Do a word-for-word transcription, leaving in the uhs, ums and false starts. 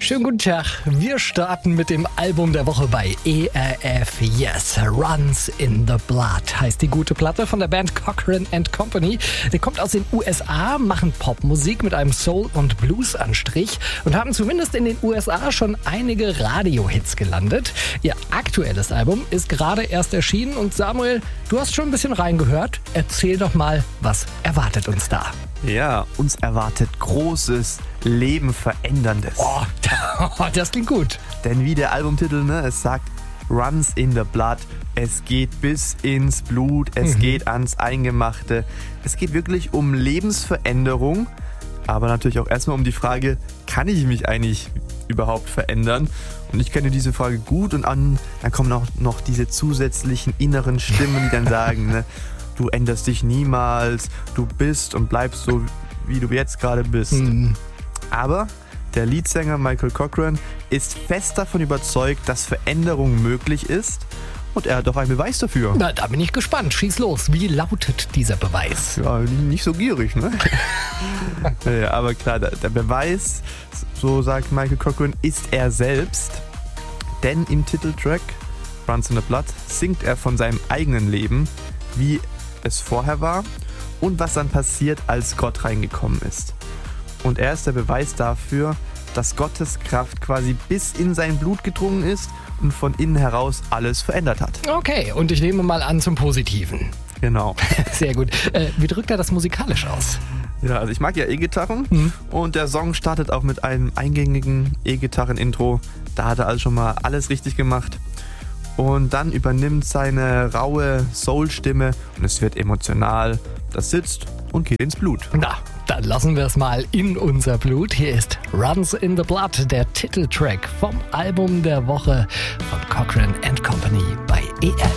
Schönen guten Tag. Wir starten mit dem Album der Woche bei E R F. Yes, Runs in the Blood heißt die gute Platte von der Band Cochran and Company. Die kommt aus den U S A, machen Popmusik mit einem Soul- und Blues-Anstrich und haben zumindest in den U S A schon einige Radiohits gelandet. Ihr aktuelles Album ist gerade erst erschienen und Samuel, du hast schon ein bisschen reingehört. Erzähl doch mal, was erwartet uns da? Ja, uns erwartet Großes, Leben veränderndes. Oh, das klingt gut. Denn wie der Albumtitel, ne, es sagt Runs in the Blood. Es geht bis ins Blut, es mhm. geht ans Eingemachte. Es geht wirklich um Lebensveränderung, aber natürlich auch erstmal um die Frage, kann ich mich eigentlich überhaupt verändern? Und ich kenne diese Frage gut und an, dann kommen auch noch diese zusätzlichen inneren Stimmen, die dann sagen, ne, du änderst dich niemals, du bist und bleibst so, wie du jetzt gerade bist. Mhm. Aber der Leadsänger Michael Cochran ist fest davon überzeugt, dass Veränderung möglich ist und er hat doch einen Beweis dafür. Na, da bin ich gespannt. Schieß los. Wie lautet dieser Beweis? Ja, nicht so gierig, ne? Ja, aber klar, der, der Beweis, so sagt Michael Cochran, ist er selbst. Denn im Titeltrack Runs in the Blood singt er von seinem eigenen Leben, wie es vorher war und was dann passiert, als Gott reingekommen ist. Und er ist der Beweis dafür, dass Gottes Kraft quasi bis in sein Blut gedrungen ist und von innen heraus alles verändert hat. Okay, und ich nehme mal an zum Positiven. Genau. Sehr gut. Äh, wie drückt er das musikalisch aus? Ja, also ich mag ja E-Gitarren mhm. und der Song startet auch mit einem eingängigen E-Gitarren-Intro. Da hat er also schon mal alles richtig gemacht. Und dann übernimmt seine raue Soul-Stimme und es wird emotional. Das sitzt und geht ins Blut. Na, dann lassen wir es mal in unser Blut. Hier ist Runs in the Blood, der Titeltrack vom Album der Woche von Cochran and Company bei E R F.